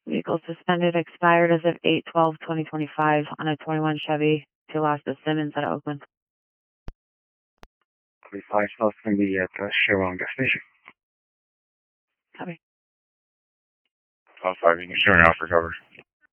Vehicle suspended, expired as of 8/12/2025 on a 21 Chevy to Las Simmons at Oakland. 45 South going to be at Chevron gas station. Copy. 5, you can show now for cover.